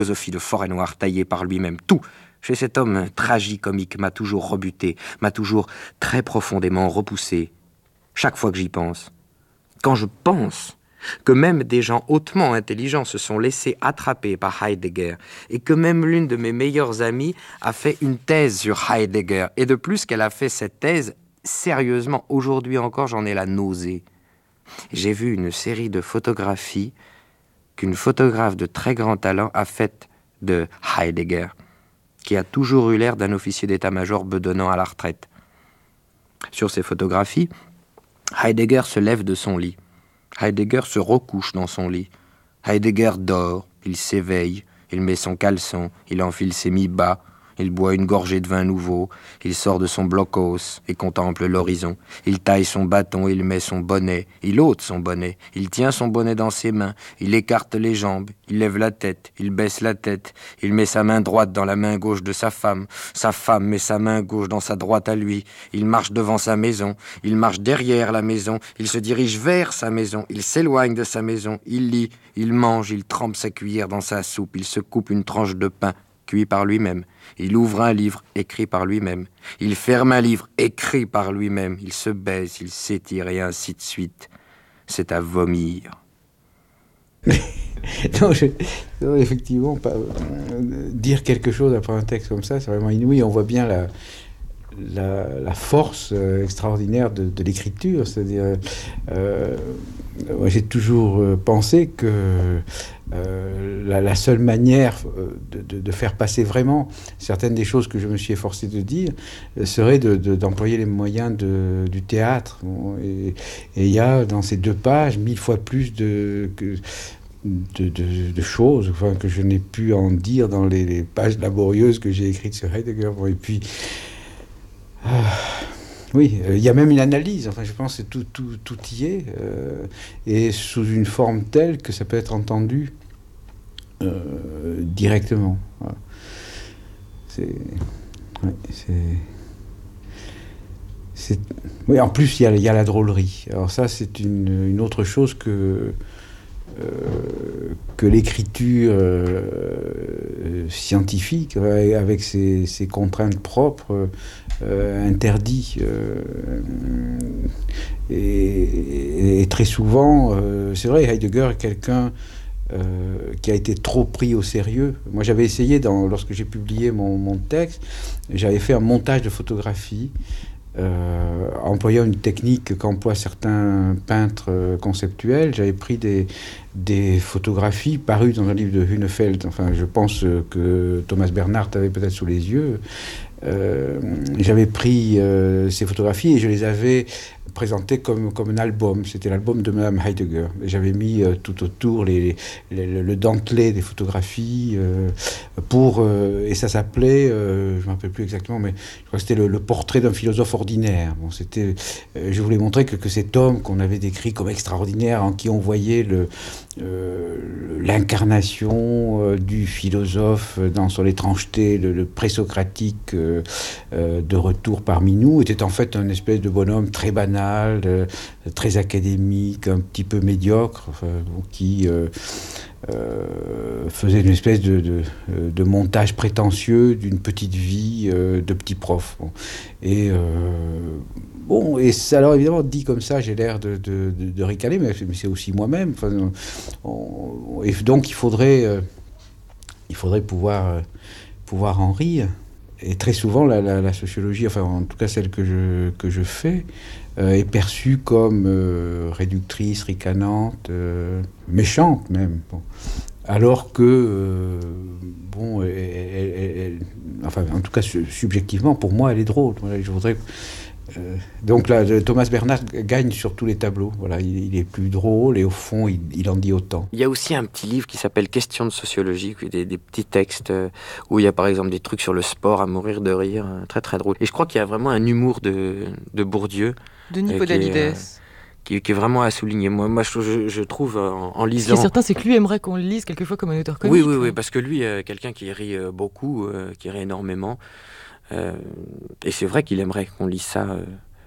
philosophie de Forêt-Noire taillée par lui-même. Tout, chez cet homme tragicomique, m'a toujours rebuté, m'a toujours très profondément repoussé. Chaque fois que j'y pense. Quand je pense que même des gens hautement intelligents se sont laissés attraper par Heidegger et que même l'une de mes meilleures amies a fait une thèse sur Heidegger et de plus qu'elle a fait cette thèse sérieusement, aujourd'hui encore j'en ai la nausée. J'ai vu une série de photographies qu'une photographe de très grand talent a faites de Heidegger, qui a toujours eu l'air d'un officier d'état-major bedonnant à la retraite. Sur ces photographies, Heidegger se lève de son lit. Heidegger se recouche dans son lit. Heidegger dort, il s'éveille, il met son caleçon, il enfile ses mi-bas, il boit une gorgée de vin nouveau, il sort de son blockhaus et contemple l'horizon. Il taille son bâton, il met son bonnet, il ôte son bonnet, il tient son bonnet dans ses mains, il écarte les jambes, il lève la tête, il baisse la tête, il met sa main droite dans la main gauche de sa femme met sa main gauche dans sa droite à lui, il marche devant sa maison, il marche derrière la maison, il se dirige vers sa maison, il s'éloigne de sa maison, il lit, il mange, il trempe sa cuillère dans sa soupe, il se coupe une tranche de pain, cuit par lui-même. Il ouvre un livre écrit par lui-même. Il ferme un livre écrit par lui-même. Il se baise, il s'étire et ainsi de suite. C'est à vomir. Non, effectivement, dire quelque chose après un texte comme ça, c'est vraiment inouï. On voit bien la force extraordinaire de l'écriture. C'est-à-dire, moi, j'ai toujours pensé que la seule manière de faire passer vraiment certaines des choses que je me suis efforcé de dire serait d'employer les moyens du théâtre. Bon, et il y a dans ces 2 pages 1000 fois plus de choses, enfin, que je n'ai pu en dire dans les pages laborieuses que j'ai écrites sur Heidegger. Bon, et puis oui, il y a même une analyse, enfin je pense que tout y est, et sous une forme telle que ça peut être entendu directement. Voilà. Oui, en plus il y a la drôlerie. Alors ça c'est une autre chose que l'écriture scientifique, avec ses contraintes propres, interdit. Et très souvent, c'est vrai, Heidegger est quelqu'un qui a été trop pris au sérieux. Moi, j'avais essayé, lorsque j'ai publié mon texte, j'avais fait un montage de photographies employant une technique qu'emploient certains peintres conceptuels. J'avais pris des photographies parues dans un livre de Hunefeld. Enfin, je pense que Thomas Bernhardt avait peut-être sous les yeux. J'avais pris ces photographies et je les avais présentées comme un album. C'était l'album de Madame Heidegger. Et j'avais mis tout autour le dentelé des photographies et ça s'appelait, je ne me rappelle plus exactement, mais je crois que c'était le portrait d'un philosophe ordinaire. Bon, je voulais montrer que cet homme qu'on avait décrit comme extraordinaire, en qui on voyait l'incarnation du philosophe dans son étrangeté, le présocratique de retour parmi nous, était en fait un espèce de bonhomme très banal, très académique, un petit peu médiocre, qui faisait une espèce de montage prétentieux d'une petite vie de petit prof. Bon. Et alors évidemment, dit comme ça, j'ai l'air de ricaner, mais c'est aussi moi-même. Enfin, et donc il faudrait pouvoir en rire. Et très souvent, la sociologie, enfin en tout cas celle que je fais, est perçue comme réductrice, ricanante, méchante même. Bon. Alors que, enfin en tout cas subjectivement, pour moi, elle est drôle. Voilà, je voudrais... donc là, Thomas Bernhardt gagne sur tous les tableaux. Voilà, il est plus drôle et au fond, il en dit autant. Il y a aussi un petit livre qui s'appelle Questions de sociologie, des petits textes où il y a par exemple des trucs sur le sport à mourir de rire, très très drôle. Et je crois qu'il y a vraiment un humour de Bourdieu. Denis Podalides. Qui est vraiment à souligner. Moi je trouve en lisant... Ce qui est certain, c'est que lui aimerait qu'on le lise quelquefois comme un auteur comique. Oui, parce que lui, quelqu'un qui rit beaucoup, qui rit énormément. Et c'est vrai qu'il aimerait qu'on lise ça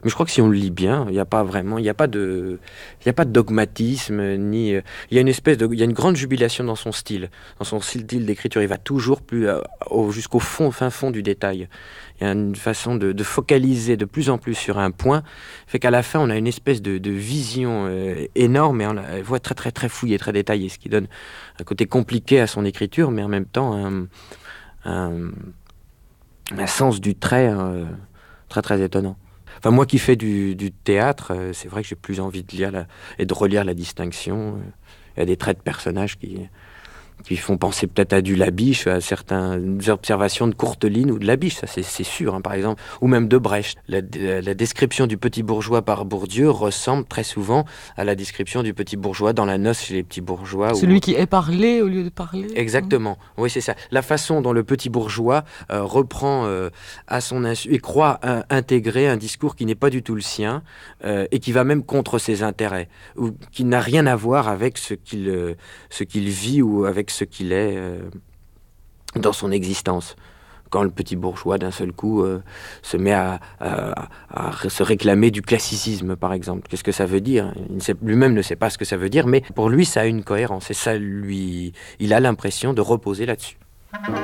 Mais je crois que si on le lit bien, il n'y a pas vraiment, il n'y a pas de dogmatisme, ni, il y a il y a une grande jubilation dans son style d'écriture. Il va toujours jusqu'au fin fond du détail. Il y a une façon de focaliser de plus en plus sur un point, fait qu'à la fin, on a une espèce de vision énorme et on la voit très, très, très fouillée, très détaillée, ce qui donne un côté compliqué à son écriture, mais en même temps, un sens du trait très, très étonnant. Enfin, moi qui fais du théâtre, c'est vrai que j'ai plus envie de lire et de relire la distinction. Il y a des traits de personnages qui font penser peut-être à du Labiche, à certaines observations de Courteline ou de Labiche, ça c'est sûr, hein, par exemple, ou même de Brecht. La description du petit bourgeois par Bourdieu ressemble très souvent à la description du petit bourgeois dans La Noce chez les petits bourgeois. Celui qui est parlé au lieu de parler. Exactement, oui c'est ça. La façon dont le petit bourgeois reprend à son insu et croit intégrer un discours qui n'est pas du tout le sien et qui va même contre ses intérêts, ou qui n'a rien à voir avec ce qu'il vit ou avec ce qu'il est dans son existence. Quand le petit bourgeois, d'un seul coup, se met à se réclamer du classicisme, par exemple. Qu'est-ce que ça veut dire ? Lui-même ne sait pas ce que ça veut dire, mais pour lui, ça a une cohérence. Et il a l'impression de reposer là-dessus.